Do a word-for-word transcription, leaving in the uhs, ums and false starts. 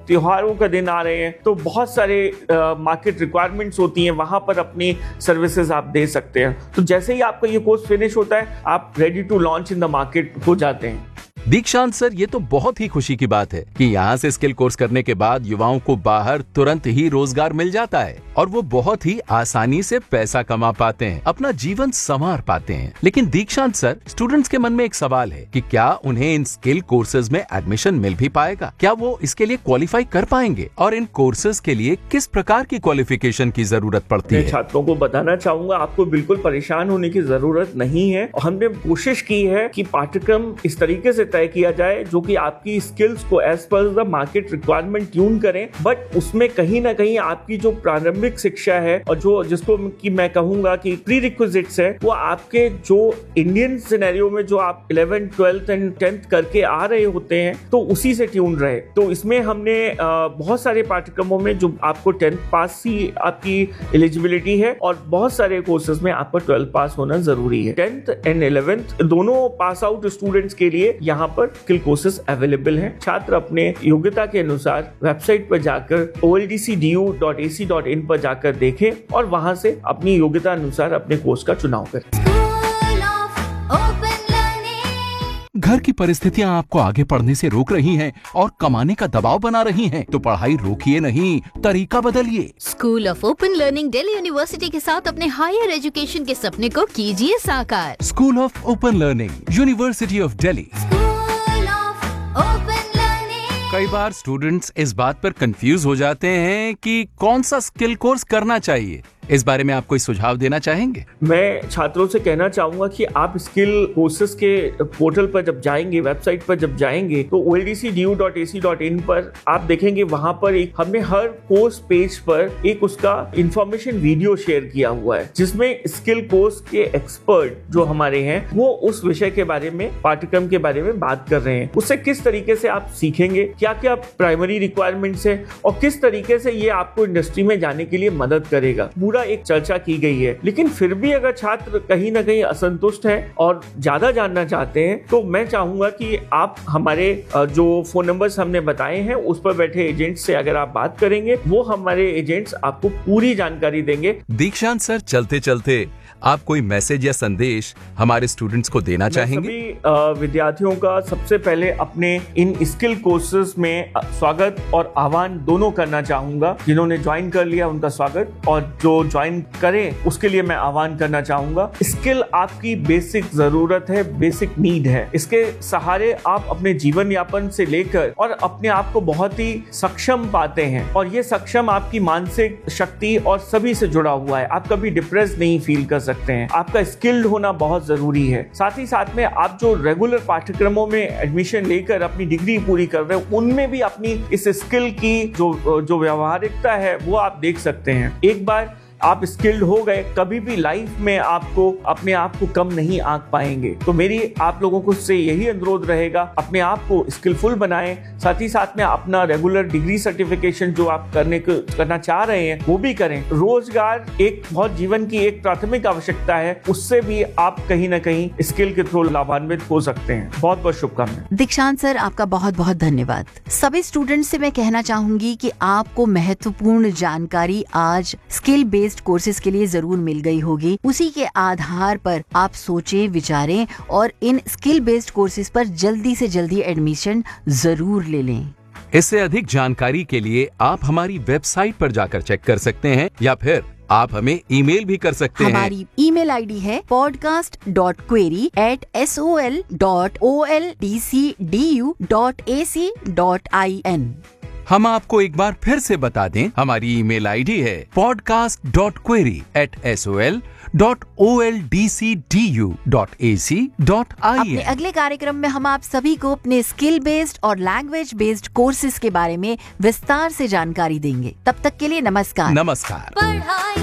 त्योहारों का दिन आ रहे हैं तो बहुत सारे मार्केट रिक्वायरमेंट्स होती हैं, वहां पर अपनी सर्विसेज आप दे सकते हैं। तो जैसे ही आपका ये कोर्स फिनिश होता है आप ready to launch in the market हो जाते हैं। दीक्षांत सर, ये तो बहुत ही खुशी की बात है कि यहाँ से स्किल कोर्स करने के बाद युवाओं को बाहर तुरंत ही रोजगार मिल जाता है और वो बहुत ही आसानी से पैसा कमा पाते हैं, अपना जीवन संवार पाते हैं। लेकिन दीक्षांत सर, स्टूडेंट्स के मन में एक सवाल है कि क्या उन्हें इन स्किल कोर्सेज में एडमिशन मिल भी पाएगा? क्या वो इसके लिए क्वालिफाई कर पाएंगे? और इन कोर्सेज के लिए किस प्रकार की क्वालिफिकेशन की जरूरत पड़ती है? छात्रों को बताना चाहूंगा, आपको बिल्कुल परेशान होने की जरूरत नहीं है। हमने कोशिश की है कि पाठ्यक्रम इस तरीके से तय किया जाए जो कि आपकी स्किल्स को as per the market requirement tune करें, बट उसमें कहीं ना कहीं आपकी जो प्रारंभिक शिक्षा है और जो जिसको कि मैं कहूंगा कि प्री रिक्विजिट्स है, वो आपके जो इंडियन सिनेरियो में जो आप इलेवेंथ ट्वेल्थ एंड टेंथ करके आ रहे होते हैं तो उसी से ट्यून रहे। तो इसमें हमने बहुत सारे पाठ्यक्रमों में जो आपको टेंथ पास ही आपकी एलिजिबिलिटी है और बहुत सारे कोर्सेज में आपको ट्वेल्थ पास होना जरूरी है। टेंथ एंड इलेवेंथ दोनों पास आउट स्टूडेंट्स के लिए यहाँ पर स्किल कोर्सेज अवेलेबल हैं। छात्र अपने योग्यता के अनुसार वेबसाइट पर जाकर O L D C D U dot A C dot in पर जाकर देखें और वहां से अपनी योग्यता अनुसार अपने कोर्स का चुनाव करें। घर की परिस्थितियां आपको आगे पढ़ने से रोक रही हैं और कमाने का दबाव बना रही हैं, तो पढ़ाई रोकिए नहीं, तरीका बदलिए। School of open learning Delhi university के साथ अपने हायर एजुकेशन के सपने को कीजिए साकार। School of open learning, university of Delhi. कई बार स्टूडेंट्स इस बात पर कंफ्यूज हो जाते हैं कि कौन सा स्किल कोर्स करना चाहिए। इस बारे में आप कोई सुझाव देना चाहेंगे? मैं छात्रों से कहना चाहूंगा कि आप स्किल कोर्सेज के पोर्टल पर जब जाएंगे, वेबसाइट पर जब जाएंगे तो O L D C D U dot A C dot in पर आप देखेंगे वहां पर एक हमने हर कोर्स पेज पर एक उसका इंफॉर्मेशन वीडियो शेयर किया हुआ है जिसमें स्किल कोर्स के एक्सपर्ट जो हमारे हैं वो उस विषय के बारे में, पाठ्यक्रम के बारे में बात कर रहे हैं। उससे किस तरीके से आप सीखेंगे, क्या क्या प्राइमरी रिक्वायरमेंट्स है और किस तरीके से ये आपको इंडस्ट्री में जाने के लिए मदद करेगा, एक चर्चा की गई है। लेकिन फिर भी अगर छात्र कहीं ना कहीं असंतुष्ट हैं और ज्यादा जानना चाहते हैं तो मैं चाहूंगा कि आप हमारे जो फोन नंबर्स हमने बताए हैं उस पर बैठे एजेंट्स से अगर आप बात करेंगे वो हमारे एजेंट्स आपको पूरी जानकारी देंगे। दीक्षांत सर, चलते चलते आप कोई मैसेज या संदेश हमारे स्टूडेंट्स को देना चाहेंगे? सभी विद्यार्थियों का सबसे पहले अपने इन स्किल कोर्सेज में स्वागत और आह्वान दोनों करना चाहूंगा। जिन्होंने ज्वाइन कर लिया उनका स्वागत और जो ज्वाइन करें उसके लिए मैं आह्वान करना चाहूंगा। स्किल आपकी बेसिक जरूरत है, बेसिक नीड है। इसके सहारे आप अपने जीवन यापन से लेकर और अपने आप को बहुत ही सक्षम पाते हैं और ये सक्षम आपकी मानसिक शक्ति और सभी से जुड़ा हुआ है। आप कभी डिप्रेस नहीं फील कर सकते हैं। आपका स्किल्ड होना बहुत जरूरी है। साथ ही साथ में आप जो रेगुलर पाठ्यक्रमों में एडमिशन लेकर अपनी डिग्री पूरी कर रहे हो उनमें भी अपनी इस स्किल की जो जो व्यवहारिकता है वो आप देख सकते हैं। एक बार आप स्किल्ड हो गए, कभी भी लाइफ में आपको अपने आप को कम नहीं आंक पाएंगे। तो मेरी आप लोगों को से यही अनुरोध रहेगा, अपने आप को स्किलफुल बनाएं। साथ ही साथ में अपना रेगुलर डिग्री सर्टिफिकेशन जो आप करने को करना चाह रहे हैं वो भी करें। रोजगार एक बहुत जीवन की एक प्राथमिक आवश्यकता है, उससे भी आप कहीं ना कहीं स्किल के थ्रू लाभान्वित हो सकते हैं। बहुत बहुत शुभकामनाएं। दीक्षांत सर, आपका बहुत बहुत धन्यवाद। सभी स्टूडेंट से मैं कहना चाहूंगी कि आपको महत्वपूर्ण जानकारी आज स्किल बेस्ड कोर्सेज के लिए जरूर मिल गई होगी। उसी के आधार पर आप सोचें, विचारें और इन स्किल बेस्ड कोर्सेज पर जल्दी से जल्दी एडमिशन जरूर ले लें। इससे अधिक जानकारी के लिए आप हमारी वेबसाइट पर जाकर चेक कर सकते हैं या फिर आप हमें ईमेल भी कर सकते हैं। हमारी ईमेल आईडी है podcast dot query eight S O L dot O L D C D U dot A C dot I N. हम आपको एक बार फिर से बता दें, हमारी ईमेल आईडी है podcast dot query eight S O L dot O L D C D U dot A C dot I N. अपने अगले कार्यक्रम में हम आप सभी को अपने स्किल बेस्ड और लैंग्वेज बेस्ड कोर्सेज के बारे में विस्तार से जानकारी देंगे। तब तक के लिए नमस्कार। नमस्कार।